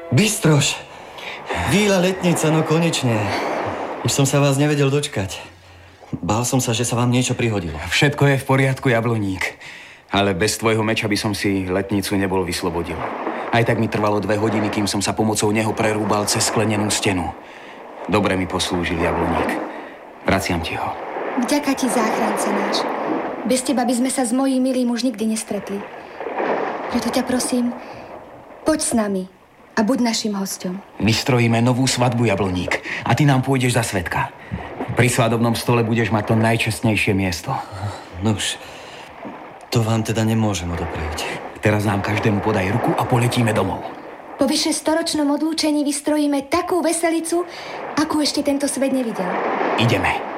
Bystroš! Víla letnica, no konečne. Už som sa vás nevedel dočkať. Bál som sa, že sa vám niečo prihodilo. Všetko je v poriadku, Jabloník. Ale bez tvojho meča by som si letnicu nebol vyslobodil. Aj tak mi trvalo 2 hodiny, kým som sa pomocou neho prerúbal cez sklenenú stenu. Dobre mi poslúžil, Jabloník. Vraciam ti ho. Vďaka ti, záchranca náš. Bez teba by sme sa s mojím milým už nikdy nestretli. Preto ťa prosím, poď s nami a buď našim hosťom. Vystrojíme novú svadbu, Jabloník, a ty nám pôjdeš za svedka. Pri svadobnom stole budeš mať to najčestnejšie miesto. Nuž, to vám teda nemôžem odoprieť. Teraz nám každému podaj ruku a poletíme domov. Po vyše 100-ročnom odlúčení vystrojíme takú veselicu, akú ešte tento svet nevidel. Ideme.